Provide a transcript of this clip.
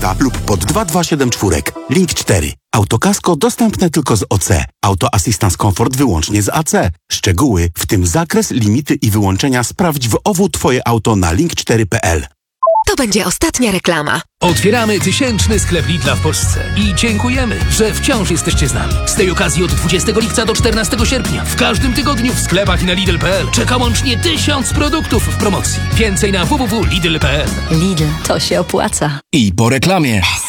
lub pod 2274. Link 4. Autokasko dostępne tylko z OC. Auto Assistance Comfort wyłącznie z AC. Szczegóły, w tym zakres, limity i wyłączenia sprawdź w OWU Twoje auto na link4.pl. To będzie ostatnia reklama. Otwieramy 1000 sklep Lidla w Polsce i dziękujemy, że wciąż jesteście z nami. Z tej okazji od 20 lipca do 14 sierpnia w każdym tygodniu w sklepach i na Lidl.pl czeka łącznie 1000 produktów w promocji. Więcej na www.lidl.pl. Lidl, to się opłaca. I po reklamie.